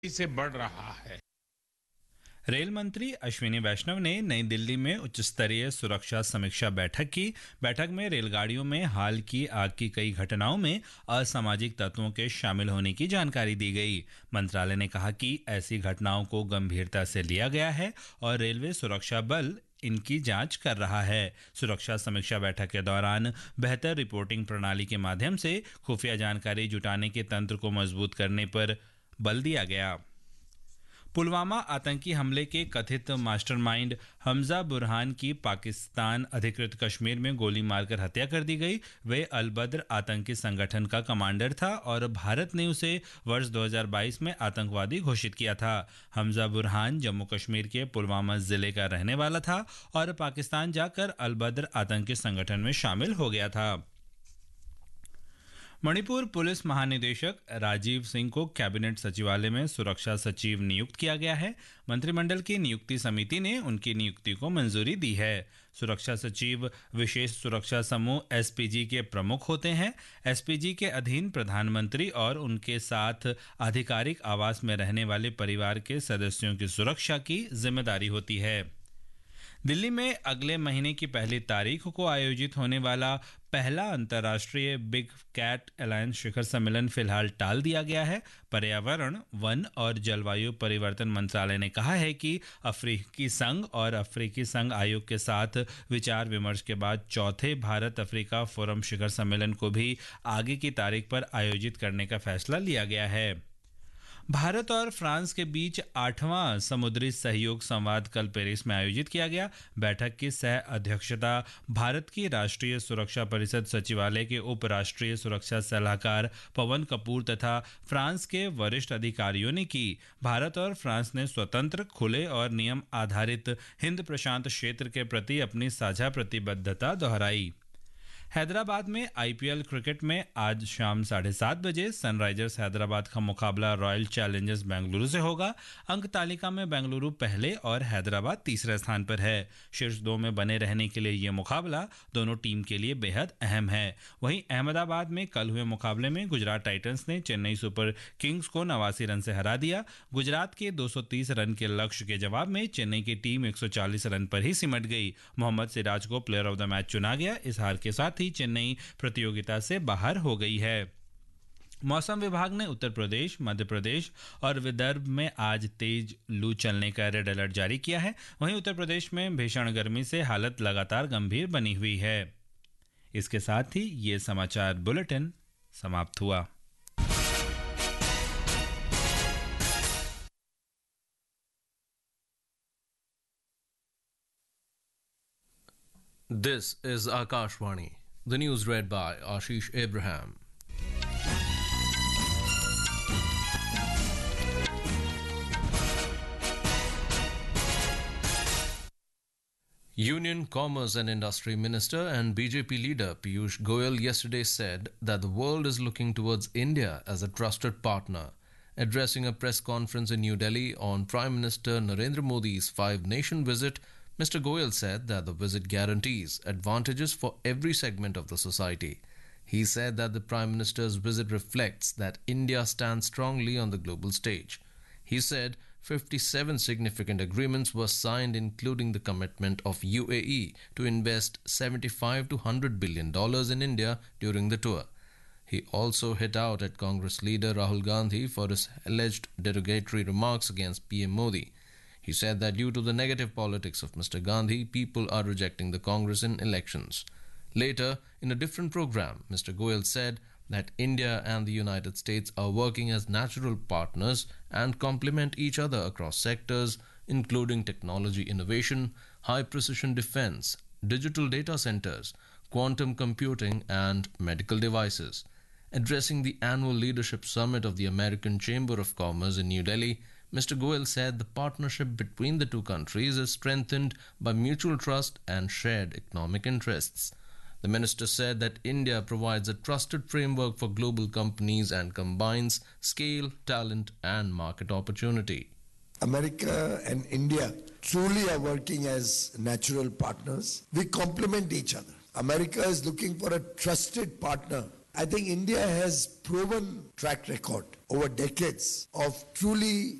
से बढ़ रहा है। रेल मंत्री अश्विनी वैष्णव ने नई दिल्ली में उच्च स्तरीय सुरक्षा समीक्षा बैठक की। बैठक में रेलगाड़ियों में हाल की आग की कई घटनाओं में असामाजिक तत्वों के शामिल होने की जानकारी दी गई। मंत्रालय ने कहा कि ऐसी घटनाओं को गंभीरता से लिया गया है और रेलवे सुरक्षा बल इनकी जांच कर रहा है। सुरक्षा समीक्षा बैठक के दौरान बेहतर रिपोर्टिंग प्रणाली के माध्यम से खुफिया जानकारी जुटाने के तंत्र को मजबूत करने पर बल दिया गया। पुलवामा आतंकी हमले के कथित मास्टरमाइंड हमजा बुरहान की पाकिस्तान अधिकृत कश्मीर में गोली मारकर हत्या कर दी गई। वे अल बद्र आतंकी संगठन का कमांडर था और भारत ने उसे वर्ष 2022 में आतंकवादी घोषित किया था। हमजा बुरहान जम्मू कश्मीर के पुलवामा जिले का रहने वाला था और पाकिस्तान जाकर अल बद्र आतंकी संगठन में शामिल हो गया था। मणिपुर पुलिस महानिदेशक राजीव सिंह को कैबिनेट सचिवालय में सुरक्षा सचिव नियुक्त किया गया है। मंत्रिमंडल की नियुक्ति समिति ने उनकी नियुक्ति को मंजूरी दी है। सुरक्षा सचिव विशेष सुरक्षा समूह एसपीजी के प्रमुख होते हैं। एसपीजी के अधीन प्रधानमंत्री और उनके साथ आधिकारिक आवास में रहने वाले परिवार के सदस्यों की सुरक्षा की जिम्मेदारी होती है। दिल्ली में अगले महीने की पहली तारीख को आयोजित होने वाला पहला अंतर्राष्ट्रीय बिग कैट अलायंस शिखर सम्मेलन फिलहाल टाल दिया गया है। पर्यावरण, वन और जलवायु परिवर्तन मंत्रालय ने कहा है कि अफ्रीकी संघ और अफ्रीकी संघ आयोग के साथ विचार विमर्श के बाद चौथे भारत अफ्रीका फोरम शिखर सम्मेलन को भी आगे की तारीख पर आयोजित करने का फैसला लिया गया है। भारत और फ्रांस के बीच 8वां समुद्री सहयोग संवाद कल पेरिस में आयोजित किया गया। बैठक की सह अध्यक्षता भारत की राष्ट्रीय सुरक्षा परिषद सचिवालय के उप राष्ट्रीय सुरक्षा सलाहकार पवन कपूर तथा फ्रांस के वरिष्ठ अधिकारियों ने की। भारत और फ्रांस ने स्वतंत्र, खुले और नियम आधारित हिंद प्रशांत क्षेत्र के प्रति अपनी साझा प्रतिबद्धता दोहराई। हैदराबाद में आईपीएल क्रिकेट में आज शाम 7:30 बजे सनराइजर्स हैदराबाद का मुकाबला रॉयल चैलेंजर्स बेंगलुरु से होगा। अंक तालिका में बेंगलुरु पहले और हैदराबाद तीसरे स्थान पर है। शीर्ष 2 में बने रहने के लिए यह मुकाबला दोनों टीम के लिए बेहद अहम है। वहीं अहमदाबाद में कल हुए मुकाबले में गुजरात टाइटंस ने चेन्नई सुपर किंग्स को 89 रन से हरा दिया। गुजरात के 230 रन के लक्ष्य के जवाब में चेन्नई की टीम 140 रन पर ही सिमट गई। मोहम्मद सिराज को प्लेयर ऑफ द मैच चुना गया। इस हार के साथ चेन्नई प्रतियोगिता से बाहर हो गई है। मौसम विभाग ने उत्तर प्रदेश, मध्य प्रदेश और विदर्भ में आज तेज लू चलने का रेड अलर्ट जारी किया है। वहीं उत्तर प्रदेश में भीषण गर्मी से हालत लगातार गंभीर बनी हुई है। इसके साथ ही ये समाचार बुलेटिन समाप्त हुआ। This is Akashvani. The news read by Ashish Abraham. Union Commerce and Industry Minister and BJP leader Piyush Goyal yesterday said that the world is looking towards India as a trusted partner. Addressing a press conference in New Delhi on Prime Minister Narendra Modi's 5-nation visit, Mr. Goyal said that the visit guarantees advantages for every segment of the society. He said that the Prime Minister's visit reflects that India stands strongly on the global stage. He said 57 significant agreements were signed, including the commitment of UAE to invest $75 to $100 billion in India during the tour. He also hit out at Congress leader Rahul Gandhi for his alleged derogatory remarks against PM Modi. He said that due to the negative politics of Mr. Gandhi, people are rejecting the Congress in elections. Later, in a different program, Mr. Goyal said that India and the United States are working as natural partners and complement each other across sectors, including technology innovation, high-precision defense, digital data centers, quantum computing, and medical devices. Addressing the annual leadership summit of the American Chamber of Commerce in New Delhi, Mr. Goyal said the partnership between the two countries is strengthened by mutual trust and shared economic interests. The minister said that India provides a trusted framework for global companies and combines scale, talent, and market opportunity. America and India truly are working as natural partners. We complement each other. America is looking for a trusted partner I think India has proven track record over decades of truly